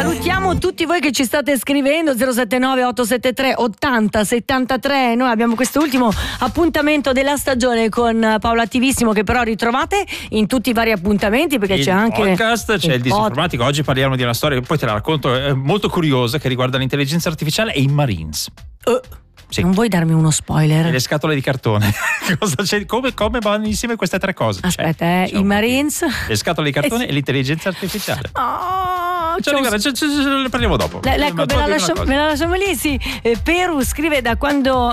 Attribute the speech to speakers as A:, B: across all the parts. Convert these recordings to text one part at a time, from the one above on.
A: Salutiamo tutti voi che ci state scrivendo 079 873 80 73. Noi abbiamo questo ultimo appuntamento della stagione con Paola Attivissimo, che però ritrovate in tutti i vari appuntamenti, perché c'è anche
B: podcast, c'è il disinformatico. Oggi parliamo di una storia che poi te la racconto, molto curiosa, che riguarda l'intelligenza artificiale e i Marines. Sì.
A: Non vuoi darmi uno spoiler?
B: E le scatole di cartone. Cosa c'è? Come vanno insieme queste tre cose?
A: Aspetta, i Marines,
B: le scatole di cartone e l'intelligenza artificiale. Ne parliamo dopo.
A: Ecco, me la lasciamo lì. Sì. Peru scrive da quando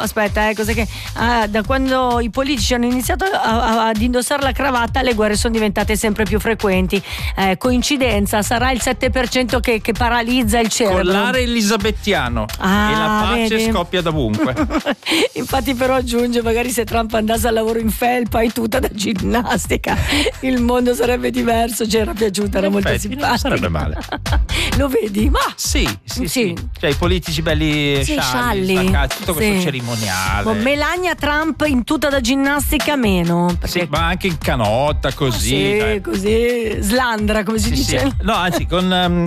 A: da quando i politici hanno iniziato ad indossare la cravatta, le guerre sono diventate sempre più frequenti. Coincidenza? Sarà il 7% che paralizza il cerebro.
B: Collare elisabettiano e la pace scoppia dovunque.
A: Infatti però aggiunge, magari se Trump andasse al lavoro in felpa e tutta da ginnastica, il mondo sarebbe diverso. Ci era piaciuta, era molto simpatica.
B: Non sarebbe male.
A: Lo vedi? Ma
B: sì. Cioè i politici belli scialli, tutto questo cerimoniale.
A: Melania Trump in tuta da ginnastica meno.
B: Sì, ma anche in canotta così.
A: Così slandra, come si dice.
B: Sì. No, anzi con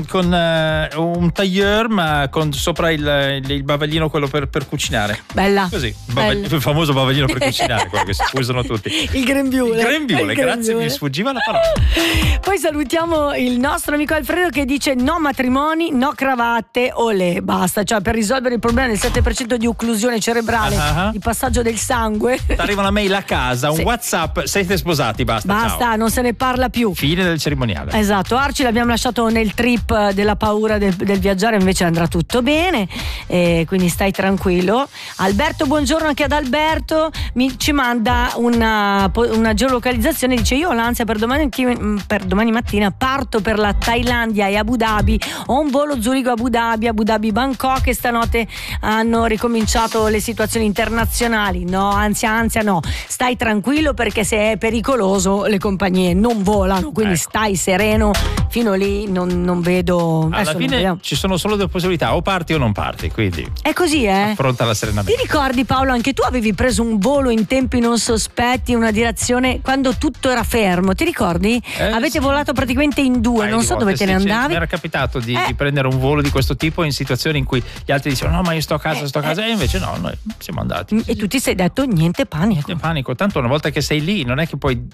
B: un tailleur, ma con sopra il bavaglino, quello per cucinare.
A: Bella.
B: Così, il famoso bavaglino per cucinare, quello che si usano tutti.
A: Il grembiule.
B: Grazie, mi sfuggiva la parola.
A: Poi salutiamo il nostro amico Alfredo, che dice no matrimoni, no cravatte, olè, basta. Cioè, per risolvere il problema del 7% di occlusione cerebrale, di passaggio del sangue.
B: Arriva una mail a casa, un WhatsApp, siete sposati, basta, ciao.
A: Non se ne parla più.
B: Fine del cerimoniale.
A: Esatto, Arci l'abbiamo lasciato nel trip della paura del viaggiare, invece andrà tutto bene, quindi stai tranquillo. Alberto, buongiorno anche ad Alberto, ci manda una geolocalizzazione, dice io ho l'ansia per domani mattina, parto per la Thailandia e Abu Dhabi, ho un volo Zurigo-Abu Dhabi Bangkok, e stanotte hanno ricominciato le situazioni internazionali. No, ansia no, stai tranquillo, perché se è pericoloso le compagnie non volano, quindi stai sereno, fino lì non vedo.
B: Alla fine ci sono solo due possibilità, o parti o non parti, quindi
A: è così,
B: affrontala serenamente.
A: Ti ricordi, Paolo, anche tu avevi preso un volo in tempi non sospetti, una direzione, quando tutto era fermo, ti ricordi? Avete volato praticamente in due, non so dove te ne andavi.
B: Mi era capitato di prendere un volo di questo tipo in situazioni in cui gli altri dicevano no, ma io sto a casa, e invece no, noi siamo andati.
A: E tu ti sei detto niente panico,
B: tanto una volta che sei lì non è che poi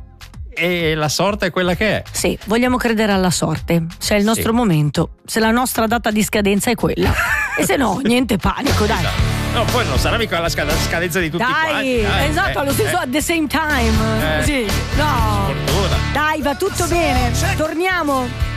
B: la sorte è quella che è.
A: Sì, vogliamo credere alla sorte, se è il nostro momento, se la nostra data di scadenza è quella. E se no, niente panico, dai.
B: No, poi non sarà mica la scadenza di tutti quanti.
A: Esatto, allo stesso at the same time. Sì, no.
B: Sfortuna.
A: Dai, va tutto bene. Torniamo